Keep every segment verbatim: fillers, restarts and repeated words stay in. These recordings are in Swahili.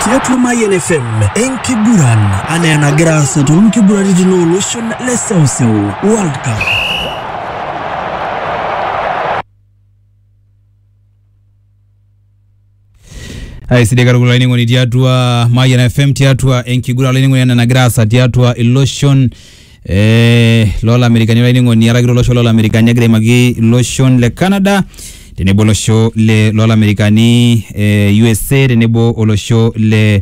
Tiatu Mayen F M Enkiguran Anayana Grasa to Enkiguran Regional Ocean Lesausu World Cup. Hai sidega rugula ini ngoni tiatua Mayen F M tiatua Enkiguran ini ngoni Anayana Grasa tiatua Lotion eh lola Amerikani ini ngoni aragiro lotion lola Amerikani agre magi lotion le Canada tenebo losho le lola Amerikani eh, U S A tenebo olosho le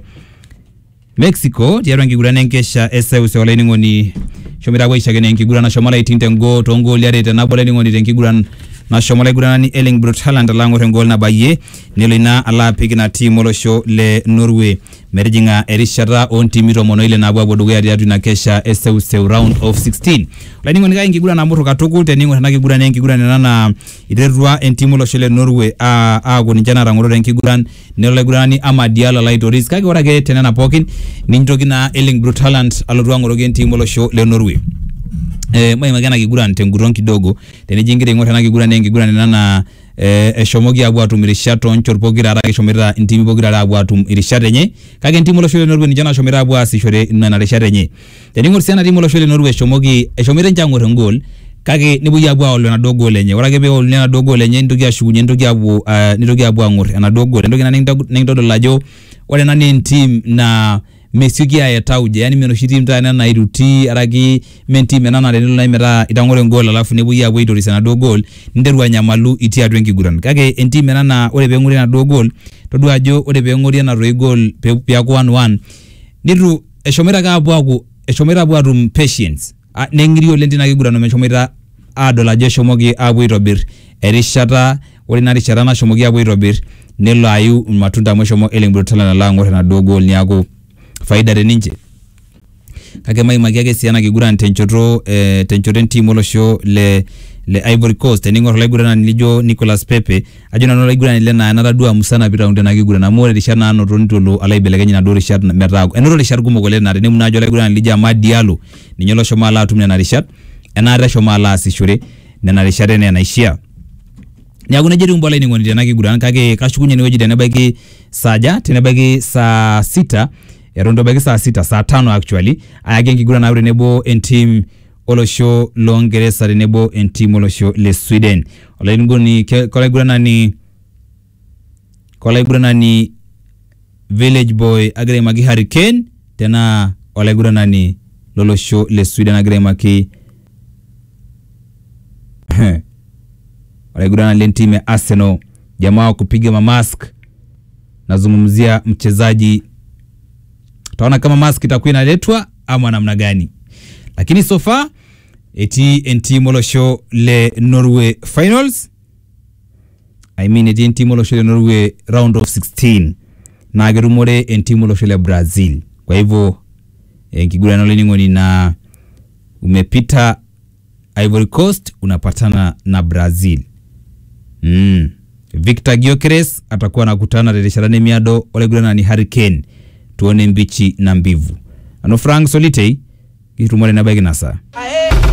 Mexico tiatua Enkiguran enkesha ese use ini ngoni shomira kwa ishagene Enkiguran shomala itinte ngo tongo liare tenabo ini ngoni Enkiguran na shomala igurana ni Erling Braut Haaland alango rengol na baye nelina ala pigina team olosho le Norway merjinga erishara on timiro mono ile na bwabo dugu ya na kesha S U C round of sixteen lani ngoni ga ingigura na mbuto katuku teningo tanaki gura ne ingigura nana iderwa en team olosho le Norway a a goni jana rangoro ingigura nelo gurana ni Amadiala Laitoris kage warage tenana pokin ninjoki na Erling Braut Haaland alodwa ngoroge team olosho le Norway. Eh mwe magana kiguran tenguron kidogo tenijingire ngota na kiguran ngiguran nana eh eshomogi abwatu mirishato nchorpogira ara shomera intimi bogira abwatu irishatenye kage ntimo lo shole Norway njana shomera abwasi shore nana rishatenye teningor siana timo lo shole Norway shomogi eshomera njangore ngol kage nibuya abwa na dogo lenye warage be ol na dogo lenye ndogi ashugunye ndogi abu uh, ndogi abwa ngore na dogo ndogi na ndo lajo wale nani team na Messi ya tauje yani meno shiti mtana na iruti aragi menti menana lelo na imera itangore ngol alafu nebu ya weito risana do goal nderwa nyamalu iti atu Enkiguran kage enti menana ole benguri na do goal todu ajo ole benguri na roi goal pe ya one one niru eshomera ga abwagu eshomera abwaru patience nengiri ole ndina Enkiguran no eshomera adola je shomogi abwito bir erishata ole na rishara na shomogi abwito bir nelo ayu matunda mwisho mo Erling Braut Haaland na lango na do goal ni ago faida reninje kage mai magiage siana Kiguran tenchoro eh, tenchoren team olosho le le Ivory Coast teningo le Kiguran nilijo Nicolas Pepe ajona no le Kiguran le na another dua musana bira unde na Kiguran amore rishana no rontolo alai belegenyi na do Richard merago enoro Richard gumo gole na ne munajo le Kiguran lija Amadiala ninyolo shomala tumne na Richard enara shomala asishure na Richard ne anaishia nyaguna jeri umbola ni ngoni na Kiguran kage kashukunye ni weji dene bagi saja tene bagi saa sita erondo bagi saa sita saa tano actually ayage Enkiguran na renebo en team olosho longeresa renebo en team olosho le Sweden ola ngoni kola Enkiguran ni kola Enkiguran ni Village Boy agre magi Hurricane tena ola Enkiguran ni lolosho le Sweden agre maki ola Enkiguran le team Arsenal jamaa kupiga mamask nazungumzia mchezaji taona kama mask itakuwa inaletwa ama namna gani lakini so far eti enti molosho le Norway finals I mean eti enti molosho le Norway round of sixteen na gerumore enti molosho le Brazil kwa hivyo Enkiguran ole ningoni na umepita Ivory Coast unapatana na Brazil mm. Victor Gyökeres atakuwa anakutana na Desharane Miado ole Enkiguran ni Hurricane tuone mbichi na mbivu ano Frank Solitei kitumore na bagi nasa.